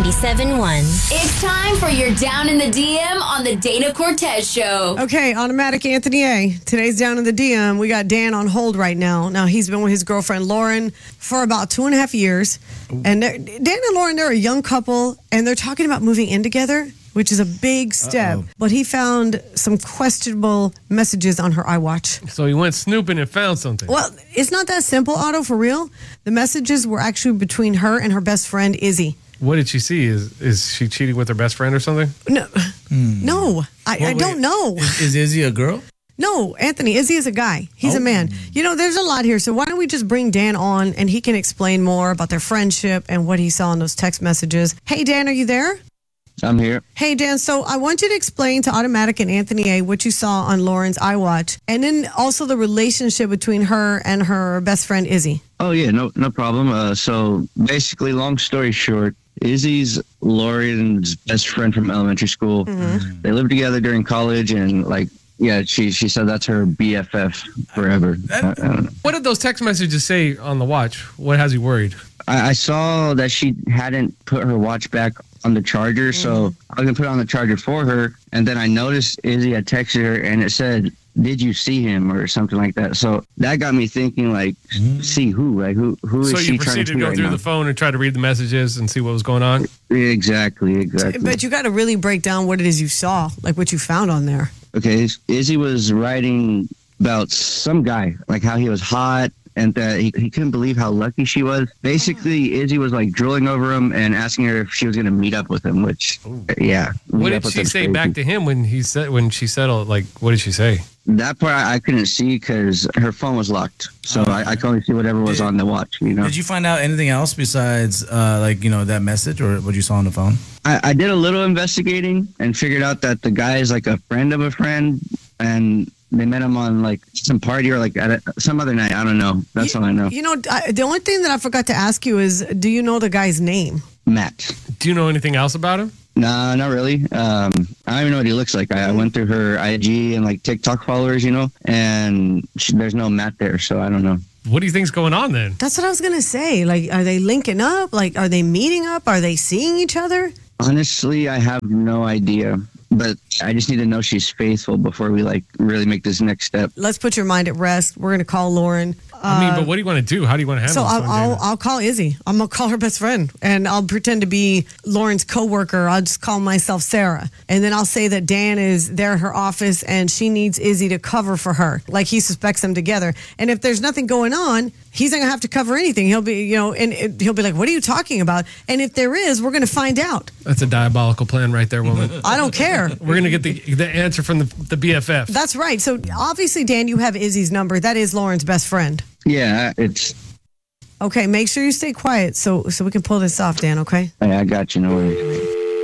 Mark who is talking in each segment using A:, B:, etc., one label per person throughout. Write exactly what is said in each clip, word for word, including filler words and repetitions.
A: ninety-seven point one.
B: It's time for your Down in the D M on the Dana Cortez Show.
C: Okay, Automatic Anthony A. Today's Down in the D M. We got Dan on hold right now. Now, he's been with his girlfriend, Lauren, for about two and a half years. And Dan and Lauren, they're a young couple, and they're talking about moving in together, which is a big step. Uh-oh. But he found some questionable messages on her iWatch.
D: So he went snooping and found something.
C: Well, it's not that simple, Otto, for real. The messages were actually between her and her best friend, Izzy.
D: What did she see? Is is she cheating with her best friend or something?
C: No, hmm. no, I, well, I don't know.
E: Is, is Izzy a girl?
C: No, Anthony, Izzy is a guy. He's oh. a man. You know, there's a lot here, so why don't we just bring Dan on and he can explain more about their friendship and what he saw in those text messages. Hey, Dan, are you there?
F: I'm here.
C: Hey, Dan, so I want you to explain to Automatic and Anthony A. what you saw on Lauren's iWatch, and then also the relationship between her and her best friend, Izzy.
F: Oh, yeah, no no problem. Uh, so basically, long story short, Izzy's Lauren's best friend from elementary school. Mm-hmm. They lived together during college, and, like, yeah, she she said that's her B F F forever.
D: That, I, I don't know. What did those text messages say on the watch? What has you worried?
F: I, I saw that she hadn't put her watch back on the charger, mm. so I was gonna put it on the charger for her, and then I noticed Izzy had texted her, and it said, "Did you see him?" or something like that. So that got me thinking, like, mm. see who? Like, who? Who is
D: so
F: she trying to see? So you
D: proceeded to go
F: right
D: through
F: now?
D: the phone and try to read the messages and see what was going on.
F: Exactly, exactly.
C: But you got to really break down what it is you saw, like what you found on there.
F: Okay, Izzy was writing about some guy, like how he was hot, and that he, he couldn't believe how lucky she was. Basically, Izzy was like drooling over him and asking her if she was going to meet up with him, which, Ooh. yeah.
D: What did she say crazy. back to him when he said, when she settled, like, what did she say?
F: That part I, I couldn't see because her phone was locked. So oh, I, I could only see whatever was did, on the watch, you know.
E: Did you find out anything else besides, uh, like, you know, that message or what you saw on the phone?
F: I, I did a little investigating and figured out that the guy is like a friend of a friend, and they met him on like some party or like at a, some other night. I don't know. That's
C: you,
F: all I know.
C: You know, I, the only thing that I forgot to ask you is, do you know the guy's name?
F: Matt.
D: Do you know anything else about him?
F: No, not really. Um, I don't even know what he looks like. I, I went through her I G and like TikTok followers, you know, and she, there's no Matt there, so I don't know.
D: What do you think's going on then?
C: That's what I was gonna say. Like, are they linking up? Like, are they meeting up? Are they seeing each other?
F: Honestly, I have no idea. But I just need to know she's faithful before we like really make this next step.
C: Let's put your mind at rest. We're going to call Lauren.
D: I mean, but what do you want to do? How do you want to handle
C: so
D: this?
C: So I'll, I'll, I'll call Izzy. I'm going to call her best friend, and I'll pretend to be Lauren's coworker. I'll just call myself Sarah. And then I'll say that Dan is there at her office, and she needs Izzy to cover for her. Like, he suspects them together. And if there's nothing going on, he's not going to have to cover anything. He'll be, you know, and it, he'll be like, what are you talking about? And if there is, we're going to find out.
D: That's a diabolical plan right there, woman.
C: I don't care.
D: We're going to get the the answer from the, the B F F.
C: That's right. So obviously, Dan, you have Izzy's number. That is Lauren's best friend.
F: Yeah, it's...
C: Okay, make sure you stay quiet so so we can pull this off, Dan, okay?
F: Hey, I got you. No worries.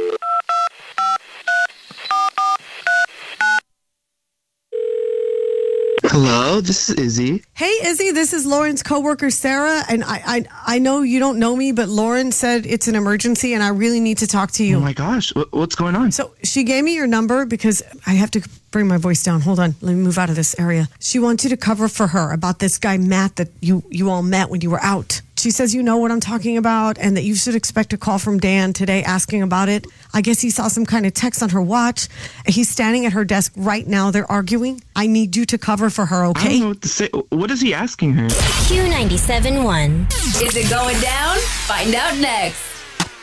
F: Hello, this is Izzy.
C: Hey, Izzy, this is Lauren's coworker, Sarah, and I, I I know you don't know me, but Lauren said it's an emergency, and I really need to talk to you.
G: Oh, my gosh. What's going on?
C: So she gave me your number because I have to bring my voice down. Hold on. Let me move out of this area. She wants you to cover for her about this guy, Matt, that you, you all met when you were out. She says you know what I'm talking about and that you should expect a call from Dan today asking about it. I guess he saw some kind of text on her watch. He's standing at her desk right now. They're arguing. I need you to cover for her, okay?
G: I don't know what to say. What is he asking her?
A: Q ninety-seven point one.
B: Is it going down? Find out next.